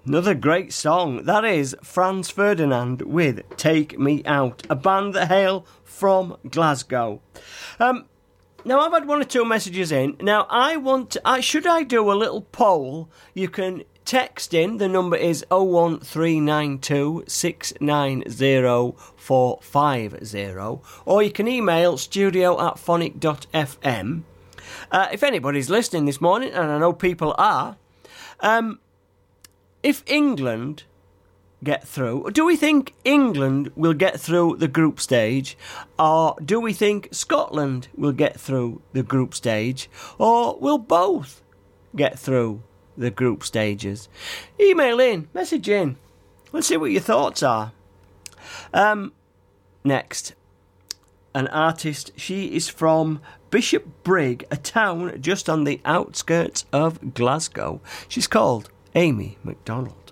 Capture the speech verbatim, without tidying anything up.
Another great song. That is Franz Ferdinand with Take Me Out, a band that hail from Glasgow. Um, now, I've had one or two messages in. Now, I want to, I, should I do a little poll? You can text in. The number is oh one three nine two six nine oh four five oh, or you can email studio at phonic dot f m. Uh, if anybody's listening this morning, and I know people are, um, if England get through, do we think England will get through the group stage, or do we think Scotland will get through the group stage, or will both get through the group stages? Email in, message in. Let's see what your thoughts are. Um, next, an artist. She is from Bishopbrigg, a town just on the outskirts of Glasgow. She's called Amy MacDonald.